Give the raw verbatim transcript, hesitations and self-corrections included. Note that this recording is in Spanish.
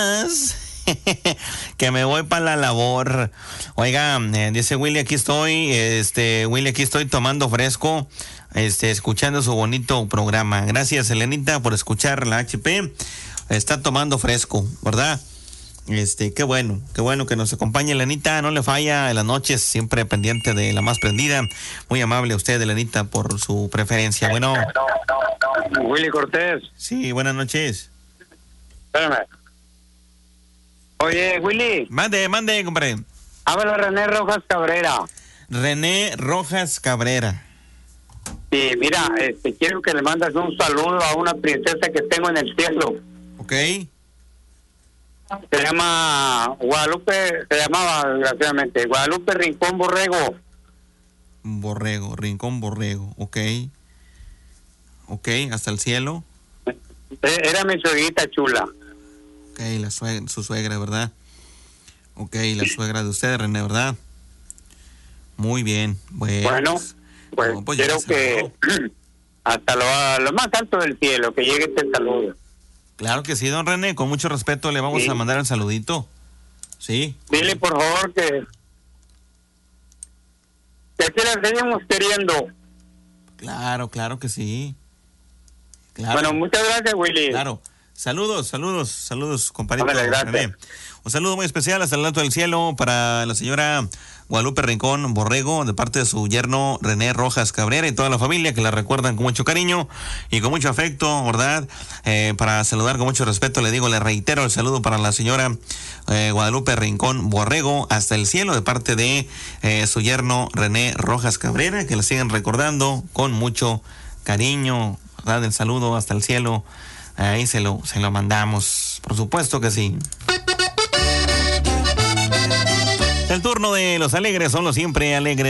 Que me voy para la labor. Oiga, eh, dice Willy, aquí estoy, este, Willy, aquí estoy tomando fresco, este, escuchando su bonito programa. Gracias, Elenita, por escuchar la H P. Está tomando fresco, ¿verdad? Este, qué bueno, qué bueno que nos acompañe Elenita, no le falla en las noches, siempre pendiente de la más prendida. Muy amable usted, Elenita, por su preferencia. Bueno. Willy Cortés. Sí, buenas noches. Espérame. Oye, Willy. Mande, mande, compadre. Habla René Rojas Cabrera. René Rojas Cabrera. Sí, mira, este, quiero que le mandes un saludo a una princesa que tengo en el cielo. Ok. Se llama Guadalupe, se llamaba desgraciadamente Guadalupe Rincón Borrego. Borrego, Rincón Borrego, ok. Ok, hasta el cielo. Era mi suegrita chula. Ok, la suegra, su suegra, ¿verdad? Ok, la suegra de usted, René, ¿verdad? Muy bien. Bueno, bueno pues, no, pues quiero que hasta lo, lo más alto del cielo, que llegue este saludo. Claro que sí, don René, con mucho respeto le vamos sí. a mandar el saludito. Sí. Dile, por favor, que que aquí la seguimos queriendo. Claro, claro que sí. Claro. Bueno, muchas gracias, Willy. Claro. Saludos, saludos, saludos, compadrito. Vale, un saludo muy especial hasta el alto del cielo para la señora Guadalupe Rincón Borrego, de parte de su yerno René Rojas Cabrera y toda la familia que la recuerdan con mucho cariño y con mucho afecto, ¿verdad? Eh, para saludar con mucho respeto, le digo, le reitero el saludo para la señora eh, Guadalupe Rincón Borrego hasta el cielo, de parte de eh, su yerno René Rojas Cabrera, que la siguen recordando con mucho cariño, ¿verdad? El saludo hasta el cielo. Ahí se lo, se lo mandamos, por supuesto que sí. El turno de los alegres son los siempre alegres.